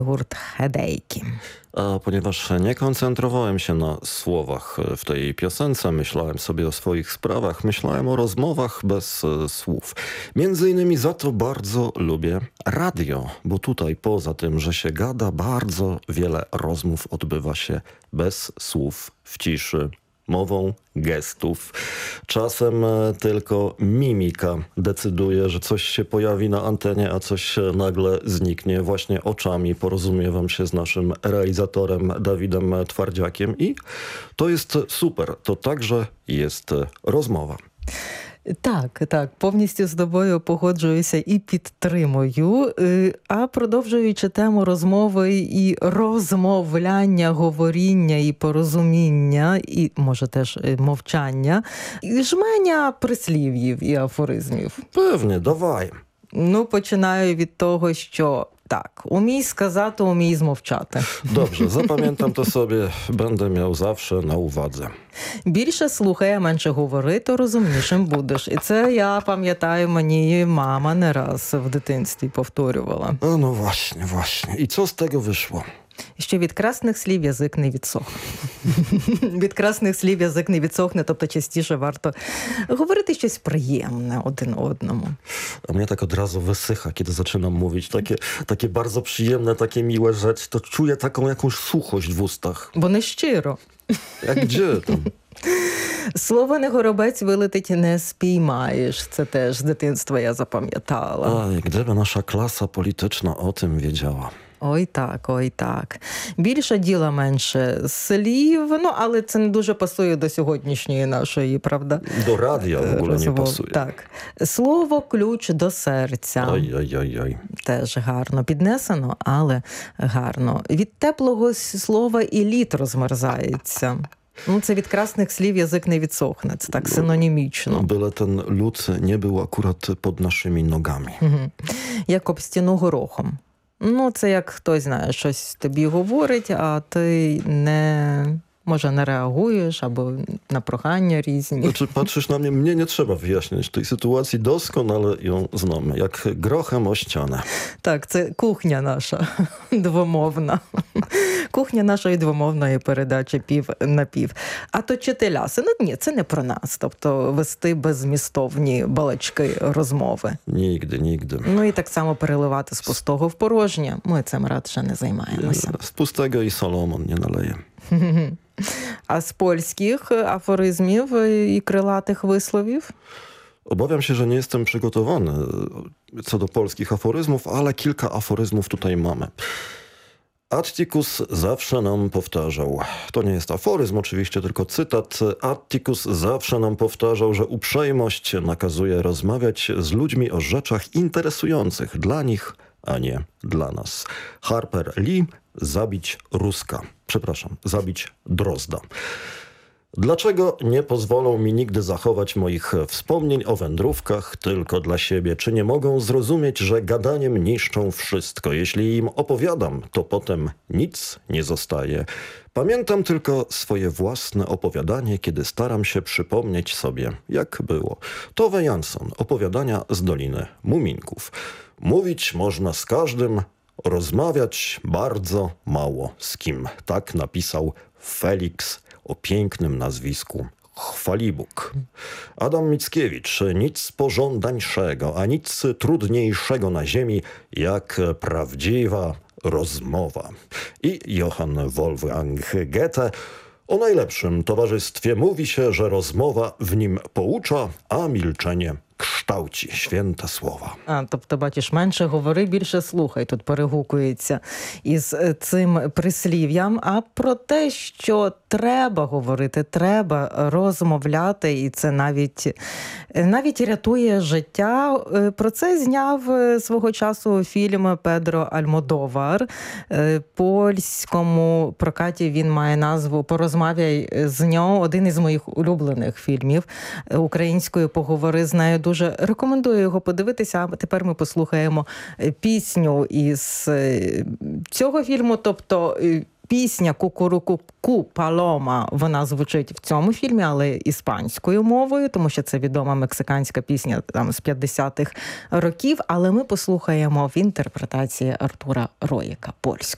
Gurt Hedejki. A ponieważ nie koncentrowałem się na słowach w tej piosence, myślałem sobie o swoich sprawach, myślałem o rozmowach bez słów. Między innymi za to bardzo lubię radio, bo tutaj poza tym, że się gada, bardzo wiele rozmów odbywa się bez słów, w ciszy, mową gestów. Czasem tylko mimika decyduje, że coś się pojawi na antenie, a coś nagle zniknie. Właśnie oczami porozumiewam się z naszym realizatorem Dawidem Twardziakiem i to jest super. To także jest rozmowa. Так, повністю з тобою погоджуюся і підтримую. А продовжуючи тему розмови і розмовляння, говоріння і порозуміння, і, може, теж мовчання, і жменя прислів'їв і афоризмів. Pewnie, dawaj. Ну, починаю від того, що tak, umij сказати, umij zmовчати. Dobrze, zapamiętam to sobie, będę miał zawsze na uwadze. Більше слухай, а менше говори, то розумнішим будеш. І це, я пам'ятаю, мені мама не раз в дитинстві повторювала. No właśnie. I co z tego wyszło? Що від красних слів язик не відсохне. Від красних слів язик не відсохне, тобто частіше варто говорити щось приємне один одному. A mnie tak od razu wysycha, kiedy zaczynam mówić. Takie bardzo przyjemne, takie miłe rzeczy, to czuję taką jakąś suchość w ustach. Бо не щиро. Jak gdzie tam? Слово не горобець вилетить, не спіймаєш. Це теж з дитинства я запам'ятала. Oj, gdyby nasza klasa polityczna o tym wiedziała. Ой так. Більше діла, менше слів, ну, але це не дуже пасує до сьогоднішньої нашої, правда? Do radia w ogóle nie pasuje. Так. Слово – ключ до серця. Oj. Теж гарно піднесено, але гарно. Від теплого слова і лід розмерзається. Ну, це від красних слів язик не відсохне. Це так синонімічно. Byle ten lód nie był akurat pod naszymi nogami. Як об стіну горохом. Ну, це як хтось, знає, щось тобі говорить, а ти może nie reagujesz, albo na prochania різні. Znaczy, patrzysz na mnie nie trzeba wyjaśniać tej sytuacji, doskonale ją znam, jak grochem o ścianę. Так, це кухня наша двомовна. Кухня нашої двомовної передачі «Пів на пів». А то читиляси, ну ні, це не про нас. Тобто вести беззмістовні балачки, розмови. Nigdy. Ну і так само переливати з пустого в порожнє. Ми цим радше не займаємося. Z pustego i Solomon nie naleje. А з польських афоризмів і крилатих висловів? Obawiam się, że nie jestem przygotowany co do polskich aforyzmów, ale kilka aforyzmów tutaj mamy. Atticus zawsze nam powtarzał, to nie jest aforyzm oczywiście, tylko cytat, Atticus zawsze nam powtarzał, że uprzejmość nakazuje rozmawiać z ludźmi o rzeczach interesujących dla nich, a nie dla nas. Harper Lee, zabić drozda. Dlaczego nie pozwolą mi nigdy zachować moich wspomnień o wędrówkach tylko dla siebie? Czy nie mogą zrozumieć, że gadaniem niszczą wszystko? Jeśli im opowiadam, to potem nic nie zostaje. Pamiętam tylko swoje własne opowiadanie, kiedy staram się przypomnieć sobie, jak było. Tove Jansson, opowiadania z Doliny Muminków. Mówić można z każdym, rozmawiać bardzo mało z kim. Tak napisał Felix o pięknym nazwisku Chwalibuk. Adam Mickiewicz, nic pożądańszego, a nic trudniejszego na ziemi, jak prawdziwa rozmowa. I Johann Wolfgang Goethe. O najlepszym towarzystwie mówi się, że rozmowa w nim poucza, a milczenie kształci. Święte słowa. Тобто, бачиш, менше говори, більше слухай. Тут перегукується із цим прислів'ям. А про те, що треба говорити, треба розмовляти, і це навіть рятує життя. Про це зняв свого часу фільм Педро Альмодовар. Польському прокаті він має назву «Порозмовляй з нього». Один із моїх улюблених фільмів. Українською «Поговори з нею». Дуже рекомендую його подивитися. А тепер ми послухаємо пісню із цього фільму, тобто пісня «Кукурукуку Палома», вона звучить в цьому фільмі, але іспанською мовою, тому що це відома мексиканська пісня там, з 50-х років, але ми послухаємо в інтерпретації Артура Роїка польською.